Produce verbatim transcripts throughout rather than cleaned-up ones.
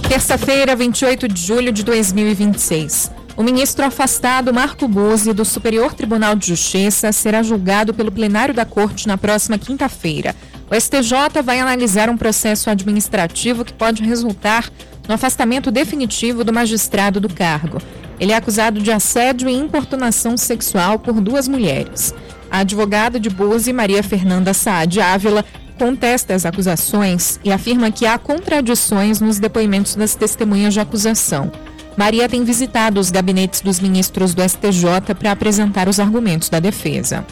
Terça-feira, vinte e oito de julho de dois mil e vinte e seis. O ministro afastado Marco Buzzi do Superior Tribunal de Justiça será julgado pelo plenário da Corte na próxima quinta-feira. O S T J vai analisar um processo administrativo que pode resultar no afastamento definitivo do magistrado do cargo. Ele é acusado de assédio e importunação sexual por duas mulheres. A advogada de Buzzi, Maria Fernanda Saad Ávila, contesta as acusações e afirma que há contradições nos depoimentos das testemunhas de acusação. Maria tem visitado os gabinetes dos ministros do S T J para apresentar os argumentos da defesa.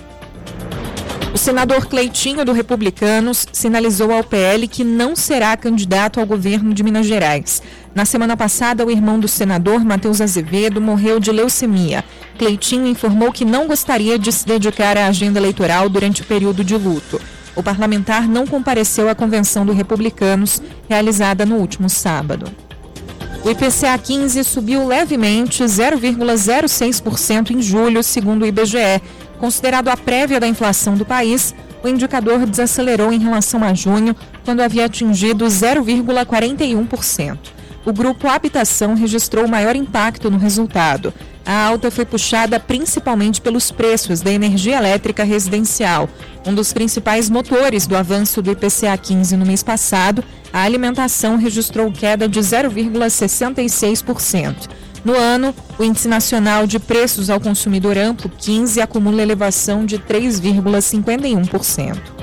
O senador Cleitinho, do Republicanos, sinalizou ao P L que não será candidato ao governo de Minas Gerais. Na semana passada, o irmão do senador, Matheus Azevedo, morreu de leucemia. Cleitinho informou que não gostaria de se dedicar à agenda eleitoral durante o período de luto. O parlamentar não compareceu à convenção do Republicanos, realizada no último sábado. O I P C A quinze subiu levemente zero vírgula zero seis por cento em julho, segundo o I B G E. Considerado a prévia da inflação do país, o indicador desacelerou em relação a junho, quando havia atingido zero vírgula quarenta e um por cento. O grupo Habitação registrou o maior impacto no resultado. A alta foi puxada principalmente pelos preços da energia elétrica residencial. Um dos principais motores do avanço do I P C A quinze no mês passado, a alimentação registrou queda de zero vírgula sessenta e seis por cento. No ano, o Índice Nacional de Preços ao Consumidor Amplo, quinze, acumula elevação de três vírgula cinquenta e um por cento.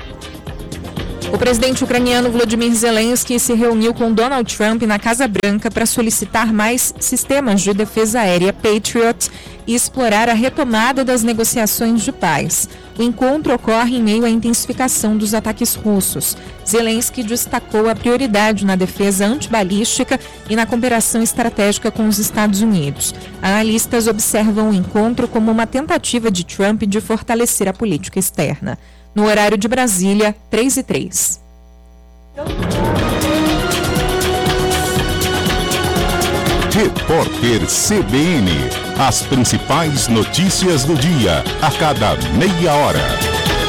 O presidente ucraniano Volodymyr Zelensky se reuniu com Donald Trump na Casa Branca para solicitar mais sistemas de defesa aérea Patriot e explorar a retomada das negociações de paz. O encontro ocorre em meio à intensificação dos ataques russos. Zelensky destacou a prioridade na defesa antibalística e na cooperação estratégica com os Estados Unidos. Analistas observam o encontro como uma tentativa de Trump de fortalecer a política externa. No horário de Brasília, três e três. Repórter C B N. As principais notícias do dia, a cada meia hora.